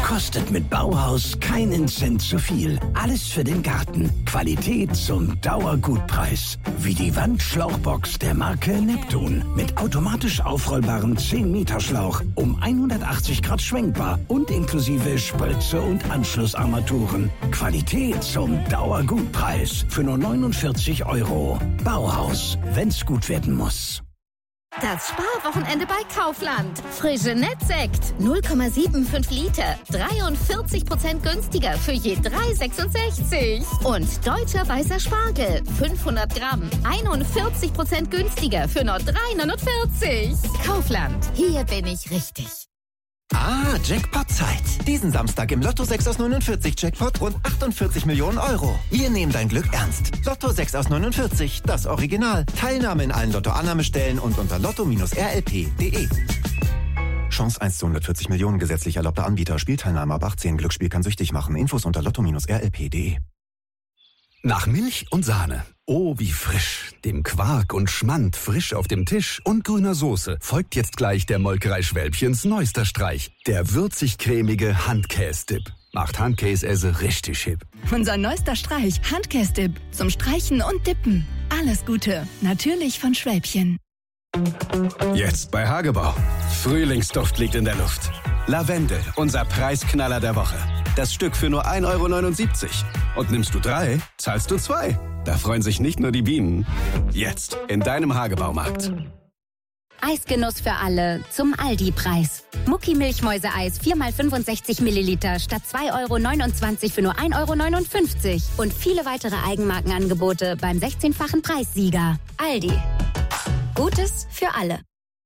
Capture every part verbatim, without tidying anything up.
kostet mit Bauhaus keinen Cent zu viel. Alles für den Garten. Qualität zum Dauergutpreis. Wie die Wandschlauchbox der Marke Neptun. Mit automatisch aufrollbarem zehn Meter Schlauch. Um hundertachtzig Grad schwenkbar. Und inklusive Spritze und Anschlussarmaturen. Qualität zum Dauergutpreis. Für nur neunundvierzig Euro. Bauhaus. Wenn's gut werden muss. Das Sparwochenende bei Kaufland. Frische Nettsekt. null Komma fünfundsiebzig Liter. dreiundvierzig Prozent günstiger für je drei Euro sechsundsechzig. Und deutscher weißer Spargel. fünfhundert Gramm. einundvierzig Prozent günstiger für nur drei Euro neunundvierzig. Kaufland. Hier bin ich richtig. Ah, Jackpot-Zeit. Diesen Samstag im Lotto sechs aus neunundvierzig Jackpot rund achtundvierzig Millionen Euro. Wir nehmen dein Glück ernst. Lotto sechs aus neunundvierzig, das Original. Teilnahme in allen Lotto-Annahmestellen und unter lotto R L P punkt de. Chance eins zu hundertvierzig Millionen, gesetzlich erlaubter Anbieter. Spielteilnahme ab achtzehn. Glücksspiel kann süchtig machen. Infos unter lotto R L P punkt de. Nach Milch und Sahne. Oh, wie frisch. Dem Quark und Schmand frisch auf dem Tisch und grüner Soße folgt jetzt gleich der Molkerei Schwälbchens neuester Streich. Der würzig-cremige Handkäse-Dip. Macht Handkäse richtig hip. Unser neuester Streich, Handkäse-Dip. Zum Streichen und Dippen. Alles Gute. Natürlich von Schwälbchen. Jetzt bei Hagebau. Frühlingsduft liegt in der Luft. Lavendel, unser Preisknaller der Woche. Das Stück für nur ein Euro neunundsiebzig. Und nimmst du drei, zahlst du zwei. Da freuen sich nicht nur die Bienen. Jetzt in deinem Hagebaumarkt. Eisgenuss für alle zum Aldi-Preis. Mucki-Milchmäuse-Eis vier mal fünfundsechzig Milliliter statt zwei Euro neunundzwanzig für nur ein Euro neunundfünfzig. Und viele weitere Eigenmarkenangebote beim sechzehnfachen Preissieger. Aldi. Gutes für alle.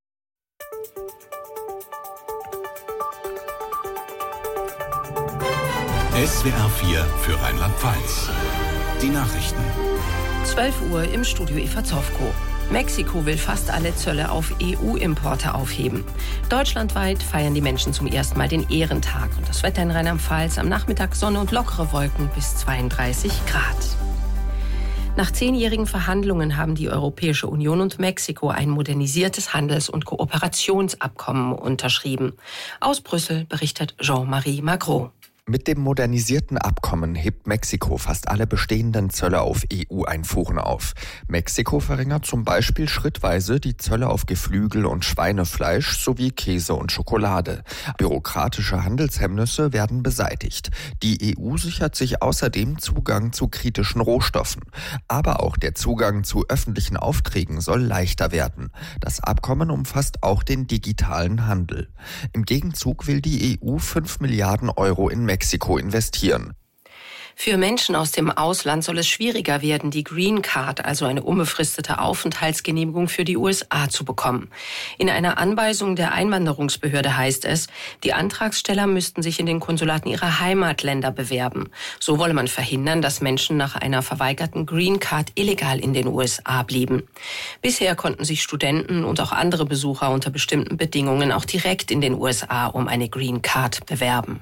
S W R vier für Rheinland-Pfalz. Die Nachrichten. zwölf Uhr im Studio Eva Zofko. Mexiko will fast alle Zölle auf E U-Importe aufheben. Deutschlandweit feiern die Menschen zum ersten Mal den Ehrentag. Und das Wetter in Rheinland-Pfalz am Nachmittag Sonne und lockere Wolken bis zweiunddreißig Grad. Nach zehnjährigen Verhandlungen haben die Europäische Union und Mexiko ein modernisiertes Handels- und Kooperationsabkommen unterschrieben. Aus Brüssel berichtet Jean-Marie Magro. Mit dem modernisierten Abkommen hebt Mexiko fast alle bestehenden Zölle auf E U-Einfuhren auf. Mexiko verringert zum Beispiel schrittweise die Zölle auf Geflügel und Schweinefleisch sowie Käse und Schokolade. Bürokratische Handelshemmnisse werden beseitigt. Die E U sichert sich außerdem Zugang zu kritischen Rohstoffen. Aber auch der Zugang zu öffentlichen Aufträgen soll leichter werden. Das Abkommen umfasst auch den digitalen Handel. Im Gegenzug will die E U fünf Milliarden Euro in Mexiko investieren. Für Menschen aus dem Ausland soll es schwieriger werden, die Green Card, also eine unbefristete Aufenthaltsgenehmigung für die U S A zu bekommen. In einer Anweisung der Einwanderungsbehörde heißt es, die Antragsteller müssten sich in den Konsulaten ihrer Heimatländer bewerben. So wolle man verhindern, dass Menschen nach einer verweigerten Green Card illegal in den U S A blieben. Bisher konnten sich Studenten und auch andere Besucher unter bestimmten Bedingungen auch direkt in den U S A um eine Green Card bewerben.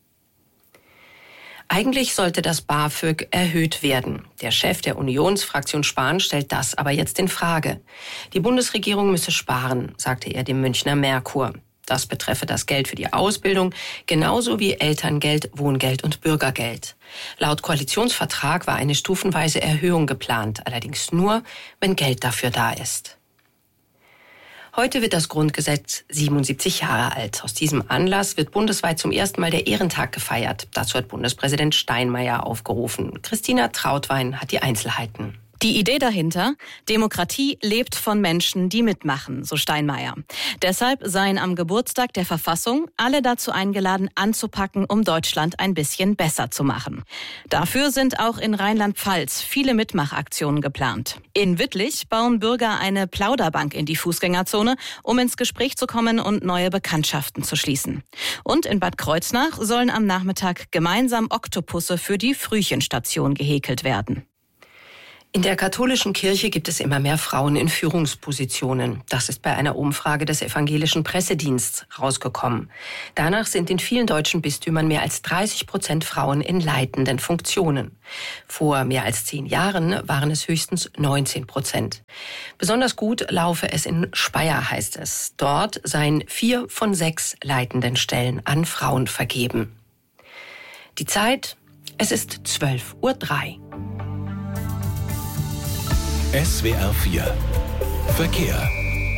Eigentlich sollte das BAföG erhöht werden. Der Chef der Unionsfraktion Spahn stellt das aber jetzt in Frage. Die Bundesregierung müsse sparen, sagte er dem Münchner Merkur. Das betreffe das Geld für die Ausbildung, genauso wie Elterngeld, Wohngeld und Bürgergeld. Laut Koalitionsvertrag war eine stufenweise Erhöhung geplant, allerdings nur, wenn Geld dafür da ist. Heute wird das Grundgesetz siebenundsiebzig Jahre alt. Aus diesem Anlass wird bundesweit zum ersten Mal der Ehrentag gefeiert. Dazu hat Bundespräsident Steinmeier aufgerufen. Christina Trautwein hat die Einzelheiten. Die Idee dahinter: Demokratie lebt von Menschen, die mitmachen, so Steinmeier. Deshalb seien am Geburtstag der Verfassung alle dazu eingeladen, anzupacken, um Deutschland ein bisschen besser zu machen. Dafür sind auch in Rheinland-Pfalz viele Mitmachaktionen geplant. In Wittlich bauen Bürger eine Plauderbank in die Fußgängerzone, um ins Gespräch zu kommen und neue Bekanntschaften zu schließen. Und in Bad Kreuznach sollen am Nachmittag gemeinsam Oktopusse für die Frühchenstation gehäkelt werden. In der katholischen Kirche gibt es immer mehr Frauen in Führungspositionen. Das ist bei einer Umfrage des evangelischen Pressediensts rausgekommen. Danach sind in vielen deutschen Bistümern mehr als dreißig Prozent Frauen in leitenden Funktionen. Vor mehr als zehn Jahren waren es höchstens neunzehn Prozent. Besonders gut laufe es in Speyer, heißt es. Dort seien vier von sechs leitenden Stellen an Frauen vergeben. Die Zeit, es ist zwölf Uhr drei. S W R vier Verkehr.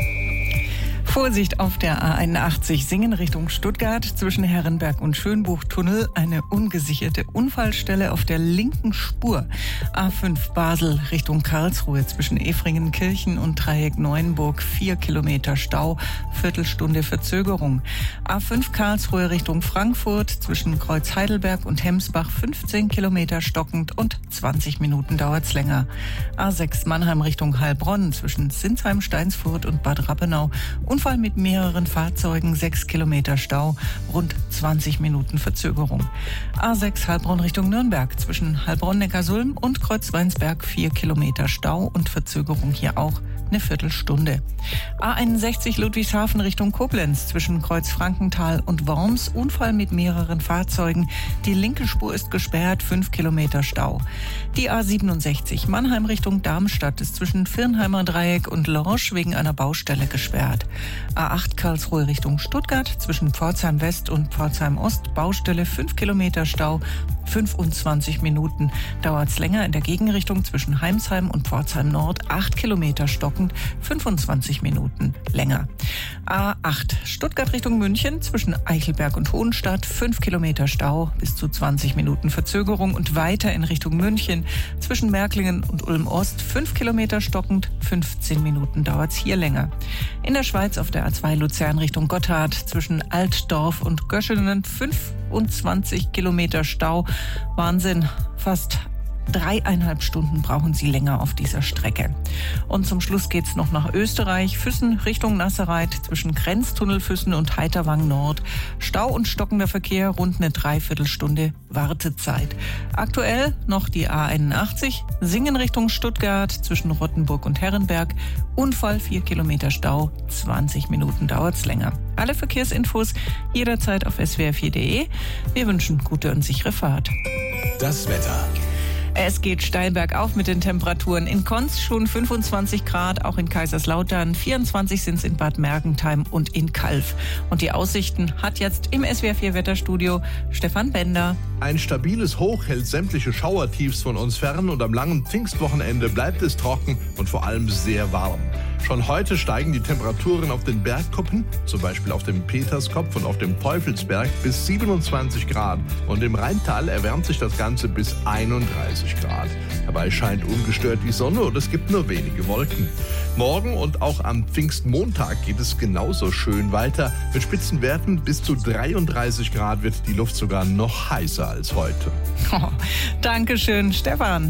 Vorsicht auf der A einundachtzig Singen Richtung Stuttgart zwischen Herrenberg und Schönbuchtunnel. Eine ungesicherte Unfallstelle auf der linken Spur. A fünf Basel Richtung Karlsruhe zwischen Efringenkirchen und Dreieck Neuenburg. Vier Kilometer Stau, Viertelstunde Verzögerung. A fünf Karlsruhe Richtung Frankfurt zwischen Kreuz Heidelberg und Hemsbach. fünfzehn Kilometer stockend und zwanzig Minuten dauert's länger. A sechs Mannheim Richtung Heilbronn zwischen Sinsheim, Steinsfurt und Bad Rappenau. Unfall mit mehreren Fahrzeugen, sechs Kilometer Stau, rund zwanzig Minuten Verzögerung. A sechs Heilbronn Richtung Nürnberg zwischen Heilbronn-Neckarsulm und Kreuzweinsberg, vier Kilometer Stau und Verzögerung hier auch eine Viertelstunde. A einundsechzig Ludwigshafen Richtung Koblenz zwischen Kreuz Frankenthal und Worms. Unfall mit mehreren Fahrzeugen. Die linke Spur ist gesperrt, fünf Kilometer Stau. Die A siebenundsechzig Mannheim Richtung Darmstadt ist zwischen Firnheimer Dreieck und Lorsch wegen einer Baustelle gesperrt. A acht Karlsruhe Richtung Stuttgart zwischen Pforzheim West und Pforzheim Ost. Baustelle, fünf Kilometer Stau, fünfundzwanzig Minuten. Dauert's länger in der Gegenrichtung zwischen Heimsheim und Pforzheim Nord. acht Kilometer stockend, fünfundzwanzig Minuten länger. A acht Stuttgart Richtung München zwischen Eichelberg und Hohenstadt. fünf Kilometer Stau, bis zu zwanzig Minuten Verzögerung. Und weiter in Richtung München zwischen Märklingen und Ulm Ost. fünf Kilometer stockend, fünfzehn Minuten dauert's hier länger. In der Schweiz auf der A zwei Luzern Richtung Gotthard zwischen Altdorf und Göschenen. fünfundzwanzig Kilometer Stau. Wahnsinn, fast dreieinhalb Stunden brauchen Sie länger auf dieser Strecke. Und zum Schluss geht's noch nach Österreich. Füssen Richtung Nasserreit zwischen Grenztunnel Füssen und Heiterwang Nord. Stau und stockender Verkehr, rund eine Dreiviertelstunde Wartezeit. Aktuell noch die A einundachtzig, Singen Richtung Stuttgart zwischen Rottenburg und Herrenberg. Unfall, vier Kilometer Stau, zwanzig Minuten dauert's länger. Alle Verkehrsinfos jederzeit auf S W R vier punkt de. Wir wünschen gute und sichere Fahrt. Das Wetter. Es geht steil bergauf mit den Temperaturen. In Konz schon fünfundzwanzig Grad, auch in Kaiserslautern. vierundzwanzig sind es in Bad Mergentheim und in Calw. Und die Aussichten hat jetzt im S W R vier Wetterstudio Stefan Bender. Ein stabiles Hoch hält sämtliche Schauertiefs von uns fern und am langen Pfingstwochenende bleibt es trocken und vor allem sehr warm. Schon heute steigen die Temperaturen auf den Bergkuppen, zum Beispiel auf dem Peterskopf und auf dem Teufelsberg, bis siebenundzwanzig Grad. Und im Rheintal erwärmt sich das Ganze bis einunddreißig Grad. Dabei scheint ungestört die Sonne und es gibt nur wenige Wolken. Morgen und auch am Pfingstmontag geht es genauso schön weiter. Mit Spitzenwerten bis zu dreiunddreißig Grad wird die Luft sogar noch heißer als heute. Oh, Dankeschön, Stefan.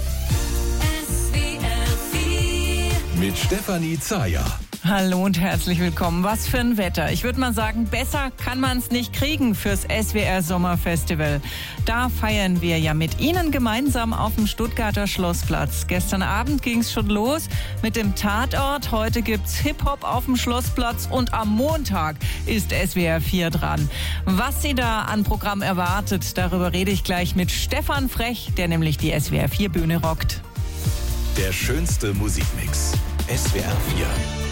Mit Stefanie Zayer. Hallo und herzlich willkommen. Was für ein Wetter. Ich würde mal sagen, besser kann man es nicht kriegen fürs S W R Sommerfestival. Da feiern wir ja mit Ihnen gemeinsam auf dem Stuttgarter Schlossplatz. Gestern Abend ging es schon los mit dem Tatort. Heute gibt's Hip-Hop auf dem Schlossplatz und am Montag ist S W R vier dran. Was Sie da an Programm erwartet, darüber rede ich gleich mit Stefan Frech, der nämlich die S W R vier Bühne rockt. Der schönste Musikmix. S W R vier.